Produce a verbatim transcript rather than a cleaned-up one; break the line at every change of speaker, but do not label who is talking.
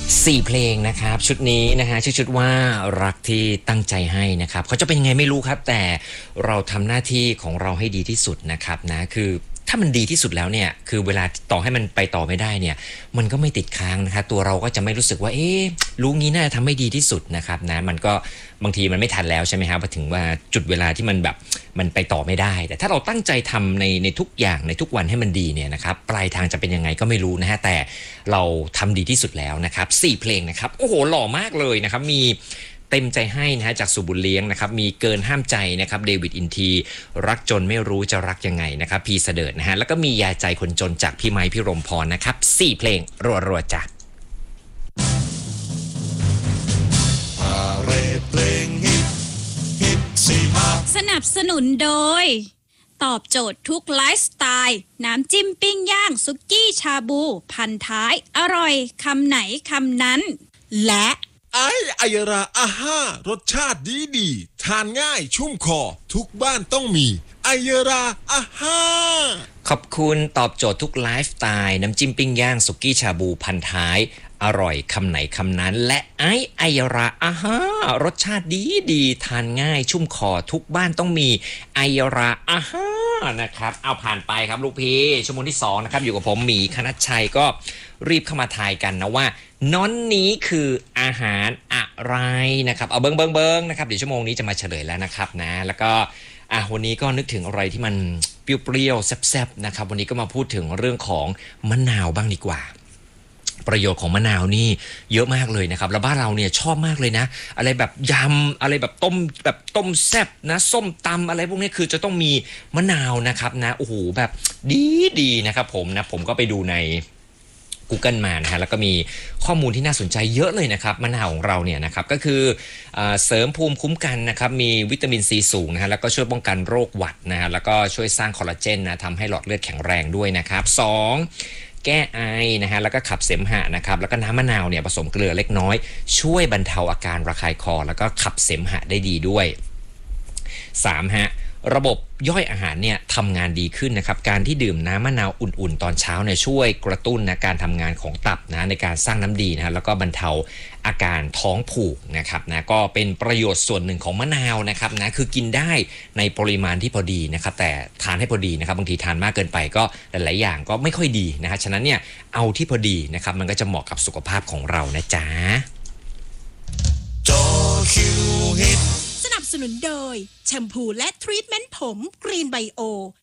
สี่เพลงนะครับชุดนี้นะฮะชื่อชุดว่ารักที่ตั้งใจให้นะครับเขาจะเป็นยังไงไม่รู้ครับแต่เราทำหน้าที่ของเราให้ดีที่สุดนะครับนะคือถ้ามันดีที่สุดแล้วเนี่ยคือเวลาต่อให้มันไปต่อไม่ได้เนี่ยมันก็ไม่ติดค้างนะครับตัวเราก็จะไม่รู้สึกว่าเอ๊ะรู้งี้น่าจะทำไม่ดีที่สุดนะครับนะมันก็บางทีมันไม่ทันแล้วใช่ไหมครับพอถึงว่าจุดเวลาที่มันแบบมันไปต่อไม่ได้แต่ถ้าเราตั้งใจทำในในทุกอย่างในทุกวันให้มันดีเนี่ยนะครับปลายทางจะเป็นยังไงก็ไม่รู้นะฮะแต่เราทำดีที่สุดแล้วนะครับสี่เพลงนะครับโอ้โหหล่อมากเลยนะครับมีเต็มใจให้นะฮะจากสุบุญเลี้ยงนะครับมีเกินห้ามใจนะครับเดวิดอินทีรักจนไม่รู้จะรักยังไงนะครับพีเสดิร์ดนะฮะแล้วก็มียาใจคนจนจากพี่ไม้พี่รมพรนะครับสี่เพลงรัวๆจ้ะ
สนับสนุนโดยตอบโจทย์ทุกไลฟ์สไตล์น้ำจิ้มปิ้งย่างซุกี้ชาบูพันท้ายอร่อยคำไหนคำนั้นและ
ไอไอยราอาห้ารสชาติดีดีทานง่ายชุ่มคอทุกบ้านต้องมีไอยราอาห้า
ขอบคุณตอบโจทย์ทุกไลฟ์สไตล์น้ำจิ้มปิ้งย่างสุกี้ชาบูพันท้ายอร่อยคำไหนคำนั้นและไอไอยราอาห้ารสชาติดีดีทานง่ายชุ่มคอทุกบ้านต้องมีไอยราอาห้านะครับเอาผ่านไปครับลูกพี่ชั่วโมงที่สองนะครับอยู่กับผมหมีคณัชชัยก็รีบเข้ามาทายกันนะว่าน้อนนี้คืออาหารอะไรนะครับเอาเบิ้งเบิ้งเบิ้งนะครับเดี๋ยวชั่วโมงนี้จะมาเฉลยแล้วนะครับนะแล้วก็อ่ะวันนี้ก็นึกถึงอะไรที่มันเปรี้ยวๆแซ่บๆนะครับวันนี้ก็มาพูดถึงเรื่องของมะนาวบ้างดีกว่าประโยชน์ของมะนาวนี่เยอะมากเลยนะครับแล้วบ้านเราเนี่ยชอบมากเลยนะอะไรแบบยำอะไรแบบต้มแบบต้มแซ่บนะส้มตำอะไรพวกนี้คือจะต้องมีมะนาวนะครับนะโอ้โหแบบดีดีนะครับผมนะผมก็ไปดูในGoogle มานะฮะแล้วก็มีข้อมูลที่น่าสนใจเยอะเลยนะครับมะนาวของเราเนี่ยนะครับก็คือเสริมภูมิคุ้มกันนะครับมีวิตามินซีสูงนะฮะแล้วก็ช่วยป้องกันโรคหวัดนะฮะแล้วก็ช่วยสร้างคอลลาเจนนะทำให้หลอดเลือดแข็งแรงด้วยนะครับสองแก้ไอนะฮะแล้วก็ขับเสมหะนะครับแล้วก็น้ำมะนาวเนี่ยผสมเกลือเล็กน้อยช่วยบรรเทาอาการระคายคอแล้วก็ขับเสมหะได้ดีด้วยสามฮะระบบย่อยอาหารเนี่ยทำงานดีขึ้นนะครับการที่ดื่มน้ำมะนาวอุ่นๆตอนเช้าเนี่ยช่วยกระตุ้นนะการทำงานของตับนะในการสร้างน้ำดีนะฮะแล้วก็บรรเทาอาการท้องผูกนะครับนะก็เป็นประโยชน์ส่วนหนึ่งของมะนาวนะครับนะคือกินได้ในปริมาณที่พอดีนะครับแต่ทานให้พอดีนะครับบางทีทานมากเกินไปก็หลายๆอย่างก็ไม่ค่อยดีนะฮะฉะนั้นเนี่ยเอาที่พอดีนะครับมันก็จะเหมาะกับสุขภาพของเรานะจ๊ะ
สนับสนุนโดยแชมพูและทรีทเมนต์ผมกรีนไบโอ